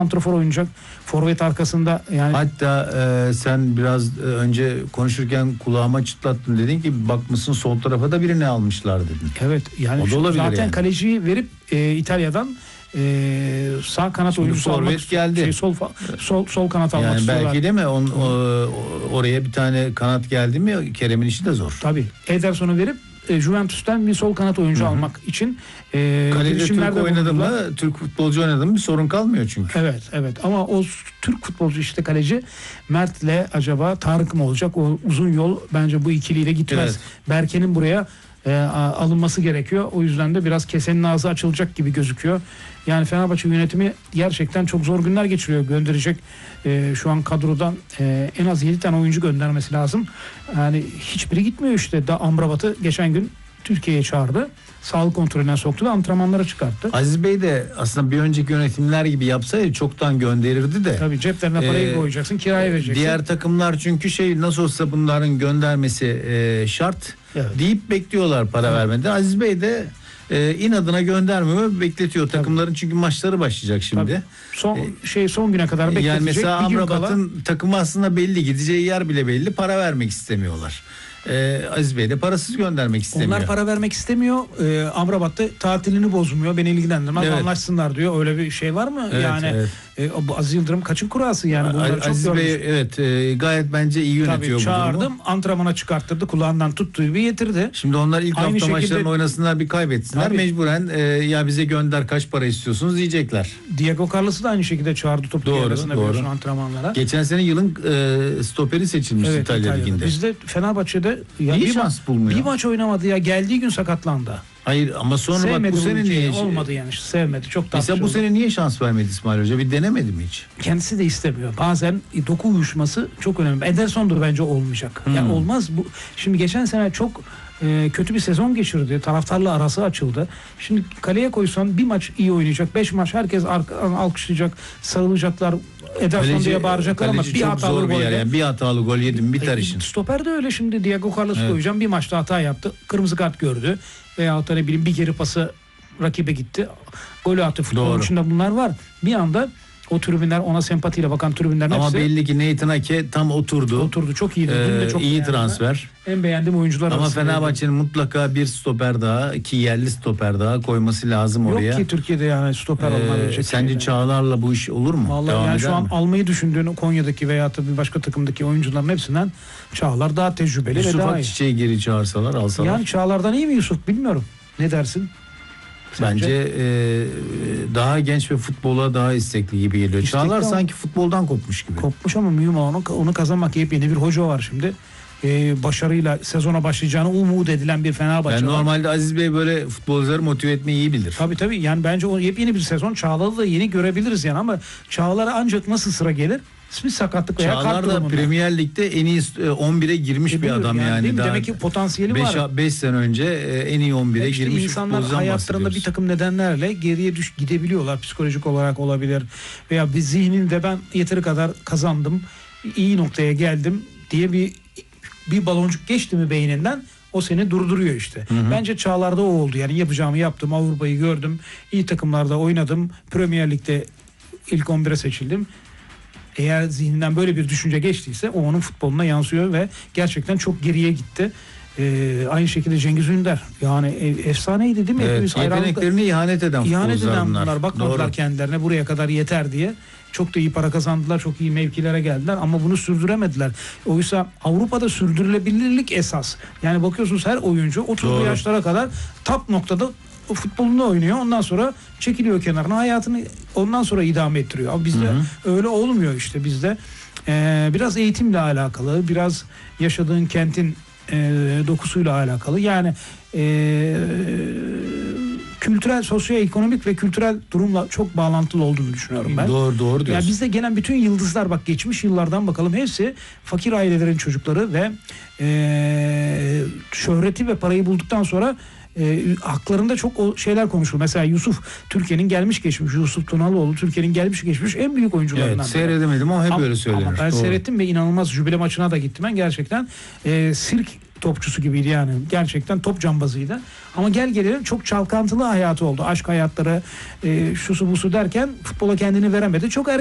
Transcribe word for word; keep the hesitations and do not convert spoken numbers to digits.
santrafor oynayacak. Forvet arkasında yani. Hatta e, sen biraz e, önce konuşurken kulağıma çıtlattın, dedin ki bakmışsın sol tarafa da birini almışlar dedin. Evet yani şu, zaten yani. Kaleciyi verip e, İtalya'dan e, sağ kanat Şimdi oyuncusu almak geldi. Şey, sol, sol sol kanat almak yani istiyorlar. Belki de mi on, o, oraya bir tane kanat geldi mi Kerem'in işi de zor. Tabii. Ederson'u verip e, Juventus'tan bir sol kanat oyuncu Hı-hı. almak için e, kalede Türk oynadı mı, Türk futbolcu oynadı mı bir sorun kalmıyor çünkü. Evet evet ama o Türk futbolcu işte kaleci Mert'le acaba Tarık mı olacak? O uzun yol bence bu ikiliyle gitmez. Evet. Berke'nin buraya e, alınması gerekiyor. O yüzden de biraz kesenin ağzı açılacak gibi gözüküyor. Yani Fenerbahçe yönetimi gerçekten çok zor günler geçiriyor. Gönderecek e, şu an kadrodan e, en az yedi tane oyuncu göndermesi lazım. Yani hiçbiri gitmiyor işte. Da Amrabat'ı geçen gün Türkiye'ye çağırdı. Sağlık kontrolüne soktu ve antrenmanlara çıkarttı. Aziz Bey de aslında bir önceki yönetimler gibi yapsaydı çoktan gönderirdi de. Tabii ceplerine parayı ee, koyacaksın, kiraya vereceksin. Diğer takımlar çünkü şey nasıl olsa bunların göndermesi e, şart evet. deyip bekliyorlar para evet. vermeden. Aziz Bey de e, inadına göndermiyor, bekletiyor. Tabii. Takımların çünkü maçları başlayacak şimdi. Tabii. Son ee, şey son güne kadar bekletecek. Yani mesela Amrabat'ın takımı aslında belli, gideceği yer bile belli, para vermek istemiyorlar. Ee, Aziz Bey de parasız göndermek istemiyor. Onlar para vermek istemiyor. Ee, Amrabat da tatilini bozmuyor. Beni ilgilendirmez. Evet. Anlaşsınlar diyor. Öyle bir şey var mı? Evet, yani evet. E, bu Aziz Yıldırım kaçın kurası yani. Bunları Aziz çok Bey görmüş. evet e, gayet bence iyi yönetiyor. Tabii, bu çağırdım, durumu. Antrenmana çıkarttırdı. Kulağından tuttuğu gibi getirdi. Şimdi onlar ilk Aynı hafta şekilde, maçlarını oynasınlar, bir kaybetsinler. Tabii. Mecburen e, ya bize gönder, kaç para istiyorsunuz diyecekler. Diego Carlos'u da aynı şekilde çağırdı toplu arasında biliyorsun antrenmanlara. Geçen sene yılın e, stoperi seçilmiş evet, İtalya İtalya'da. Ligi'nde. Bizde Fenerbahçe'de ya bir, şans bulmuyor. Bir maç oynamadı ya, geldiği gün sakatlandı. Hayır ama sonra sevmedi, bak bu sene niye olmadı yani, sevmedi, çok mesela bu oldu. sene niye şans vermedi İsmail Hoca, bir denemedi mi hiç? Kendisi de istemiyor. Bazen doku uyuşması çok önemli. Ederson'dur bence olmayacak. Hmm. Yani olmaz bu. Şimdi geçen sene çok e, kötü bir sezon geçirdi. Taraftarla arası açıldı. Şimdi kaleye koysan bir maç iyi oynayacak. Beş maç herkes arkadan alkışlayacak, sarılacaklar. Ederson kaleci, diye bağıracaklar ama bir hatalı gol yani. Bir hatalı gol yedim biter işin. Stoper de öyle şimdi. Diego Carlos evet. koyacağım. Bir maçta hata yaptı. Kırmızı kart gördü. Veyahut da ne bileyim bir geri pası rakibe gitti. Golü attı. Futbolun içinde bunlar var. Bir anda o tribünler, ona sempatiyle bakan tribünlerin ama hepsi. Ama belli ki Nathan Ake tam oturdu. Oturdu. Çok iyiydi. Ee, Dün de çok iyi transfer. En beğendiğim oyuncular ama Fenerbahçe'nin mutlaka bir stoper daha, iki yerli stoper daha koyması lazım Yok oraya. Yok ki Türkiye'de yani stoper ee, olmayacak. Sence Çağlar'la bu iş olur mu? Vallahi Devam yani şu an mi? almayı düşündüğün Konya'daki veya da bir başka takımdaki oyuncuların hepsinden Çağlar daha tecrübeli Yusuf ve daha iyi. Yusuf Akçiçek'i geri çağırsalar, alsalar. Yani Çağlar'dan iyi mi Yusuf bilmiyorum. Ne dersin? Sence? Bence e, daha genç ve futbola daha istekli gibi geliyor. İstekli Çağlar ama, sanki futboldan kopmuş gibi. Kopmuş ama mühim onu, onu kazanmak, yepyeni bir hoca var şimdi. Ee, başarıyla sezona başlayacağını umut edilen bir Fenerbahçe yani var. Normalde Aziz Bey böyle futbolcuları motive etmeyi iyi bilir. Tabii tabii yani bence o yepyeni bir sezon Çağlar'ı da yeni görebiliriz yani ama Çağlar'a ancak nasıl sıra gelir? Bir sakatlık veya kart durumunda. Çağlar da Premier Lig'de en iyi on bire girmiş e, bir adam yani. yani. Daha demek ki potansiyeli beş, var. beş sene önce en iyi on bire işte girmiş. İnsanlar hayatlarında bir takım nedenlerle geriye düş gidebiliyorlar. Psikolojik olarak olabilir. Veya bir zihninde ben yeteri kadar kazandım, iyi noktaya geldim diye bir bir baloncuk geçti mi beyninden, o seni durduruyor işte. Hı hı. Bence Çağlar'da o oldu. Yani yapacağımı yaptım. Avrupa'yı gördüm. İyi takımlarda oynadım. Premier Lig'de ilk on bire seçildim. Eğer zihninden böyle bir düşünce geçtiyse o onun futboluna yansıyor ve gerçekten çok geriye gitti. Ee, aynı şekilde Cengiz Ünder. Yani efsaneydi değil mi? Evet, yeteneklerini ihanet eden ihanet eden bunlar. bunlar. Bakmadılar Doğru. kendilerine, buraya kadar yeter diye. Çok da iyi para kazandılar, çok iyi mevkilere geldiler ama bunu sürdüremediler. Oysa Avrupa'da sürdürülebilirlik esas. Yani bakıyorsunuz her oyuncu otuzlu yaşlara kadar top noktada o futbolunu oynuyor. Ondan sonra çekiliyor kenarına, hayatını ondan sonra idame ettiriyor. Ama bizde hı hı. öyle olmuyor işte. Bizde e, biraz eğitimle alakalı, biraz yaşadığın kentin e, dokusuyla alakalı. Yani e, kültürel, sosyoekonomik ve kültürel durumla çok bağlantılı olduğunu düşünüyorum ben. Doğru, doğru diyorsun. Yani bizde gelen bütün yıldızlar, bak geçmiş yıllardan bakalım, hepsi fakir ailelerin çocukları ve e, şöhreti ve parayı bulduktan sonra e, haklarında çok o şeyler konuşulur. Mesela Yusuf, Türkiye'nin gelmiş geçmiş, Yusuf Tunaloğlu Türkiye'nin gelmiş geçmiş en büyük oyuncularından. Evet, seyredemedim ama hep ama, öyle söylenir. Ama ben doğru. seyrettim ve inanılmaz, jübile maçına da gittim ben gerçekten. E, sirk topçusu gibiydi yani. Gerçekten top cambazıydı. Ama gel gelelim çok çalkantılı hayatı oldu. Aşk hayatları, e, şusu busu derken futbola kendini veremedi. Çok